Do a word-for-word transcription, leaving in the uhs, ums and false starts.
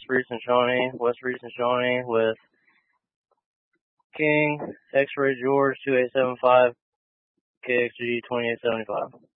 Reese and Shawnee, West Reese and Shawnee with King, X-Ray George two eight seven five, K X G twenty-eight seventy-five.